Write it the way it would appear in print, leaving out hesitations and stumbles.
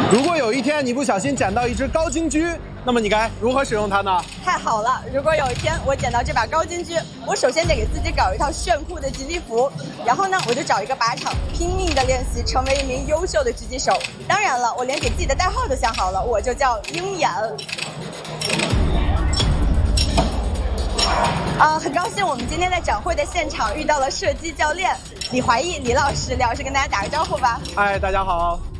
如果有一天你不小心捡到一只高金狙，那么你该如何使用它呢？ 太好了！如果有一天我捡到这把高金狙，我首先得给自己搞一套炫酷的狙击服，然后呢，我就找一个靶场，拼命的练习，成为一名优秀的狙击手。当然了，我连给自己的代号都想好了，我就叫鹰眼。很高兴我们今天在展会的现场遇到了射击教练李怀义李老师，李老师跟大家打个招呼吧。 嗨，大家好。